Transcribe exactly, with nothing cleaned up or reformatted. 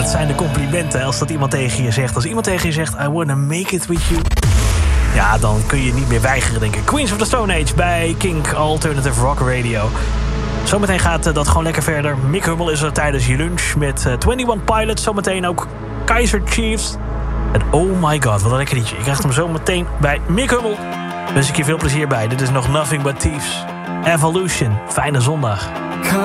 dat zijn de complimenten als dat iemand tegen je zegt. Als iemand tegen je zegt, I wanna make it with you. Ja, dan kun je niet meer weigeren, denk ik. Queens of the Stone Age bij Kink Alternative Rock Radio. Zometeen gaat dat gewoon lekker verder. Mick Hummel is er tijdens je lunch met uh, eenentwintig Pilots. Zometeen ook Kaiser Chiefs. En oh my god, wat een lekker liedje. Je krijgt hem zo meteen bij Mick Hummel. Wens ik je veel plezier bij. Dit is nog Nothing But Thieves. Evolution. Fijne zondag.